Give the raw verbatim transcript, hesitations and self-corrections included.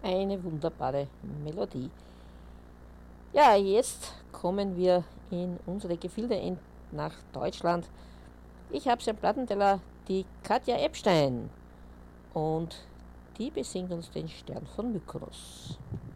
Eine wunderbare Melodie. Ja, jetzt kommen wir in unsere Gefilde in, nach Deutschland. Ich habe am Plattenteller die Katja Epstein und die besingt uns den Stern von Mykonos.